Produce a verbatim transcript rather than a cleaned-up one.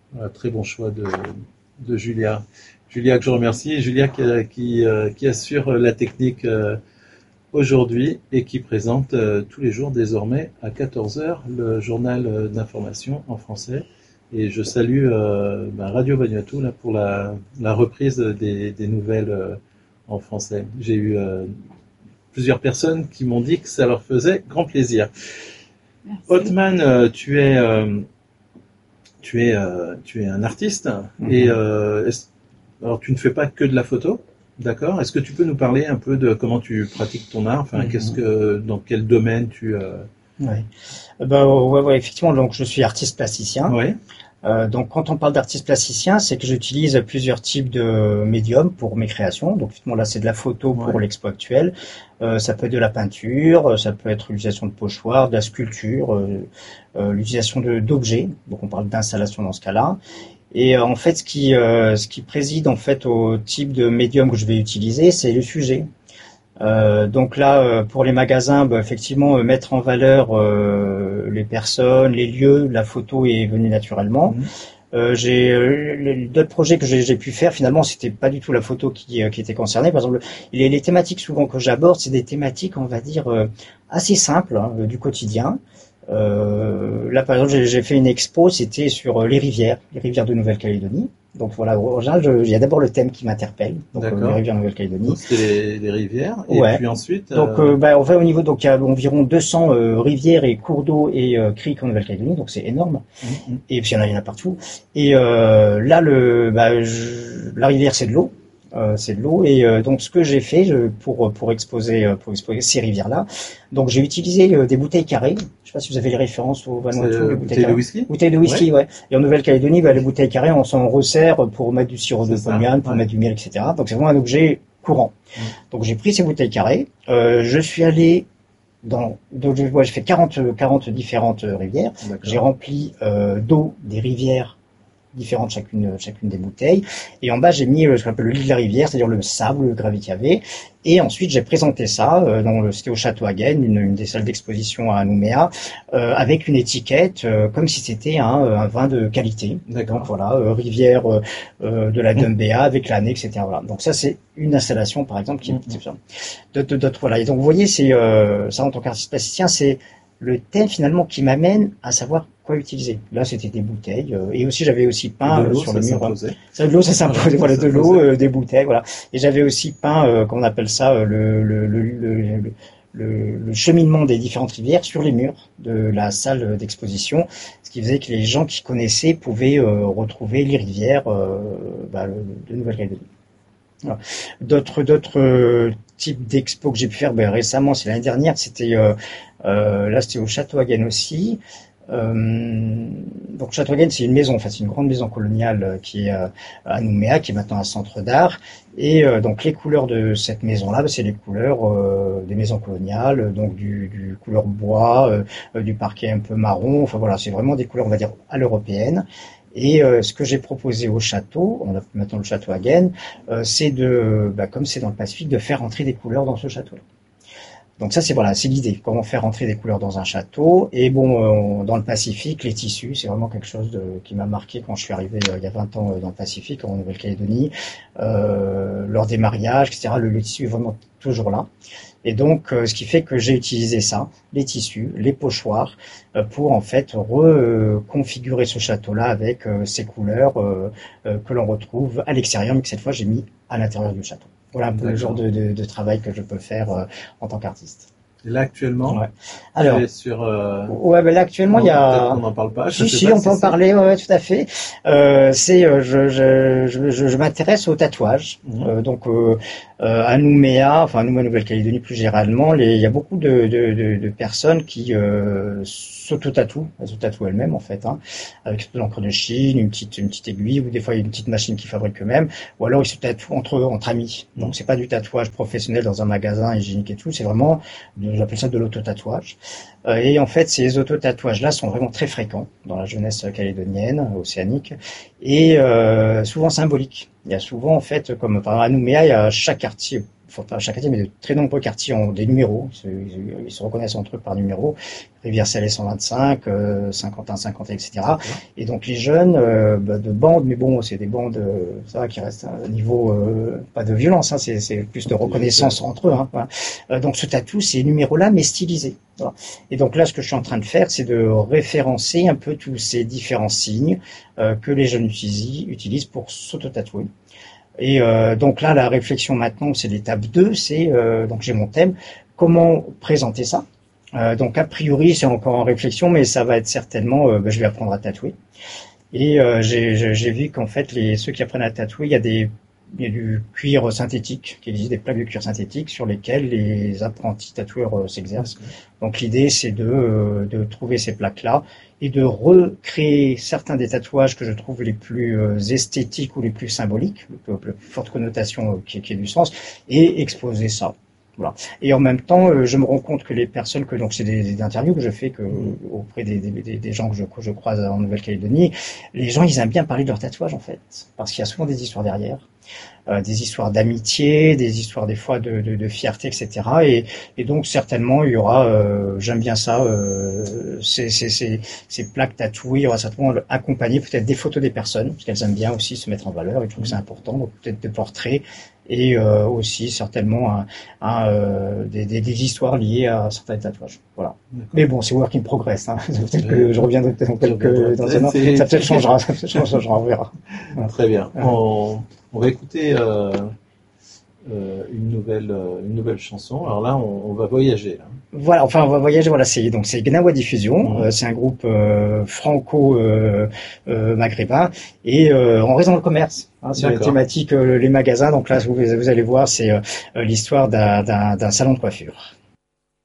Voilà, très bon choix de, de Julia. Julia que je remercie. Julia qui, qui, euh, qui assure la technique euh, aujourd'hui et qui présente euh, tous les jours désormais à quatorze heures le journal d'information en français. Et je salue euh, bah, Radio Vanuatu là, pour la, la reprise des, des nouvelles euh, en français. J'ai eu euh, plusieurs personnes qui m'ont dit que ça leur faisait grand plaisir. Merci. Othman, euh, tu es... Euh, Tu es, euh, tu es un artiste Mm-hmm. et euh, alors tu ne fais pas que de la photo, d'accord? Est-ce que tu peux nous parler un peu de comment tu pratiques ton art? Enfin, mm-hmm. qu'est-ce que, dans quel domaine tu euh... Oui. Ben, ouais, ouais, effectivement. Donc, je suis artiste plasticien. Oui. Euh, donc, quand on parle d'artiste plasticien, c'est que j'utilise plusieurs types de médiums pour mes créations. Donc, effectivement, là, c'est de la photo pour ouais. l'expo actuelle. Euh, ça peut être de la peinture, ça peut être l'utilisation de pochoirs, de la sculpture, euh, euh, l'utilisation de, d'objets. Donc, on parle d'installation dans ce cas-là. Et euh, en fait, ce qui, euh, ce qui préside en fait au type de médium que je vais utiliser, c'est le sujet. Euh, donc là, euh, pour les magasins, bah, effectivement, euh, mettre en valeur euh, les personnes, les lieux, la photo est venue naturellement. Mmh. Euh, j'ai euh, d'autres projets que j'ai, j'ai pu faire. Finalement, c'était pas du tout la photo qui, euh, qui était concernée. Par exemple, les, les thématiques souvent que j'aborde, c'est des thématiques, on va dire, euh, assez simples hein, du quotidien. Euh, là, par exemple, j'ai, j'ai fait une expo, c'était sur les rivières, les rivières de Nouvelle-Calédonie. Donc voilà, en général, je, il y a d'abord le thème qui m'interpelle, donc euh, les rivières de Nouvelle-Calédonie. Donc c'est les, les rivières, et ouais. puis ensuite... Euh... Donc euh, bah, on va au niveau, donc il y a environ deux cents euh, rivières et cours d'eau et euh, criques en Nouvelle-Calédonie, donc c'est énorme. Mm-hmm. Et puis il y en a, il y en a partout. Et euh, là, le, bah, je, la rivière, c'est de l'eau. Euh, c'est de l'eau et euh, donc ce que j'ai fait je, pour pour exposer pour exposer ces rivières là, donc j'ai utilisé euh, des bouteilles carrées. Je sais pas si vous avez les références au Vanuatu. Les bouteilles, bouteilles de whisky. Bouteilles de whisky, ouais. ouais. Et en Nouvelle-Calédonie, bah, les bouteilles carrées, on s'en resserre pour mettre du sirop de pomiane, pour ouais. mettre du miel, et cetera. Donc c'est vraiment un objet courant. Mmh. Donc j'ai pris ces bouteilles carrées. Euh, je suis allé dans, donc ouais, j'ai fait quarante, quarante différentes rivières. D'accord. J'ai rempli euh, d'eau des rivières différentes chacune chacune des bouteilles, et en bas j'ai mis ce qu'on appelle le lit de la rivière, c'est-à-dire le sable, le gravier qu'il y avait, et ensuite j'ai présenté ça euh, dans, c'était au Château Hagen, une, une des salles d'exposition à Nouméa, euh, avec une étiquette euh, comme si c'était un, un vin de qualité. D'accord. Donc voilà, euh, rivière euh, euh, de la Dumbéa avec l'année, et cetera. Voilà. Donc ça c'est une installation par exemple qui est mm-hmm. d'autres, d'autres voilà. Et donc vous voyez, c'est euh, ça en tant qu'artiste plasticien, c'est le thème finalement qui m'amène à savoir quoi utiliser. Là, c'était des bouteilles euh, et aussi j'avais aussi peint de l'eau, euh, sur ça le mur. S'imposait. Ça de l'eau, ça s'imposait. Voilà, de l'eau, euh, des bouteilles, voilà. Et j'avais aussi peint, euh, comment on appelle ça, euh, le, le, le, le, le, le cheminement des différentes rivières sur les murs de la salle d'exposition, ce qui faisait que les gens qui connaissaient pouvaient euh, retrouver les rivières euh, bah, de Nouvelle-Calédonie. Voilà. D'autres, d'autres euh, types d'expos que j'ai pu faire ben, récemment, c'est l'année dernière, c'était euh, euh, là c'était au Château Hagen aussi. Euh, donc Château Hagen, c'est une maison, en fait, c'est une grande maison coloniale euh, qui est euh, à Nouméa, qui est maintenant un centre d'art. Et euh, donc les couleurs de cette maison-là, ben, c'est les couleurs euh, des maisons coloniales, donc du, du couleur bois, euh, du parquet un peu marron. Enfin voilà, c'est vraiment des couleurs, on va dire, à l'européenne. Et euh, ce que j'ai proposé au château, on a maintenant le château Hagen, euh, c'est de, bah, comme c'est dans le Pacifique, de faire entrer des couleurs dans ce château-là. Donc ça, c'est voilà, c'est l'idée, comment faire entrer des couleurs dans un château. Et bon, euh, dans le Pacifique, les tissus, c'est vraiment quelque chose de, qui m'a marqué quand je suis arrivé euh, il y a vingt ans euh, dans le Pacifique, en Nouvelle-Calédonie, euh, lors des mariages, et cetera. Le, le tissu est vraiment toujours là. Et donc, euh, ce qui fait que j'ai utilisé ça, les tissus, les pochoirs, euh, pour en fait reconfigurer ce château-là avec euh, ces couleurs euh, euh, que l'on retrouve à l'extérieur, mais que cette fois j'ai mis à l'intérieur du château. Voilà un peu le genre de, de, de travail que je peux faire euh, en tant qu'artiste. Et là actuellement, ouais. Alors, tu es sur. Euh... Ouais, ben là actuellement il y a. On n'en parle pas. Si, si, on peut en parler. Ouais, ouais, tout à fait. Euh, c'est, euh, je, je, je, je, je m'intéresse au tatouage. Mmh. Euh, donc euh, euh, à Nouméa, enfin à Nouméa, Nouvelle-Calédonie plus généralement, les, il y a beaucoup de, de, de, de personnes qui euh, s'auto-tatouent, elles se tatouent elles-mêmes en fait, hein, avec de l'encre de Chine, une petite, une petite aiguille, ou des fois une petite machine qu'ils fabriquent eux-mêmes, ou alors ils se tatouent entre entre amis. Mmh. Donc c'est pas du tatouage professionnel dans un magasin hygiénique et tout, c'est vraiment, j'appelle ça de l'auto-tatouage. Euh, et en fait, ces auto-tatouages-là sont vraiment très fréquents dans la jeunesse calédonienne, océanique, et euh, souvent symboliques. Il y a souvent, en fait, comme par exemple à Nouméa, il y a chaque quartier faut pas chaque quartier, mais de très nombreux quartiers ont des numéros. Ils se, ils se reconnaissent entre eux par numéro. Rivière-Salée cent vingt-cinq, euh, Saint-Quentin cinquante, et cetera. Et donc les jeunes euh, bah, de bandes, mais bon, c'est des bandes, euh, ça va, qui restent à un niveau euh, pas de violence, hein, c'est, c'est plus de reconnaissance entre eux. Hein, voilà. euh, donc se tatouent ces numéros-là, mais stylisés. Voilà. Et donc là, ce que je suis en train de faire, c'est de référencer un peu tous ces différents signes euh, que les jeunes utilisent, utilisent pour s'auto-tatouer. Et euh, donc là, la réflexion maintenant, c'est l'étape deux, c'est, euh, donc j'ai mon thème, comment présenter ça. Euh, donc a priori, c'est encore en réflexion, mais ça va être certainement, euh, bah, je vais apprendre à tatouer. Et euh, j'ai, j'ai vu qu'en fait, les, ceux qui apprennent à tatouer, il y a des il y a du cuir synthétique, qui existe des plaques de cuir synthétique sur lesquelles les apprentis tatoueurs euh, s'exercent. Donc l'idée, c'est de, euh, de trouver ces plaques-là et de recréer certains des tatouages que je trouve les plus euh, esthétiques ou les plus symboliques, le, le plus forte connotation euh, qui, qui ait du sens, et exposer ça. Voilà. Et en même temps, euh, je me rends compte que les personnes que donc c'est des, des interviews que je fais que mmh. auprès des, des, des gens que je, que je croise en Nouvelle-Calédonie, les gens ils aiment bien parler de leur tatouage en fait, parce qu'il y a souvent des histoires derrière. Euh, des histoires d'amitié, des histoires des fois de, de, de fierté, et cetera. Et, et donc certainement il y aura, euh, j'aime bien ça, euh, ces, ces, ces, ces plaques tatouées, il y aura certainement accompagné peut-être des photos des personnes, parce qu'elles aiment bien aussi se mettre en valeur, et je trouve que c'est important, donc peut-être des portraits, et euh, aussi certainement un, un, euh, des, des, des histoires liées à certains tatouages. Voilà. D'accord. Mais bon, c'est work in progress. Hein. Peut-être que je reviendrai peut-être dans quelques dans un an. Ça peut-être changera, ça peut-être changera, on verra. Voilà. Très bien. On, on va écouter euh, euh, une nouvelle euh, une nouvelle chanson. Alors là, on, on va voyager. Là. Voilà, enfin on va voyager. Voilà, c'est donc c'est Gnawa Diffusion. Mmh. Euh, c'est un groupe euh, franco-maghrébin euh, euh, et euh, on reste dans le commerce. Hein, sur la thématique euh, les magasins. Donc là, vous, vous allez voir, c'est euh, l'histoire d'un, d'un, d'un salon de coiffure.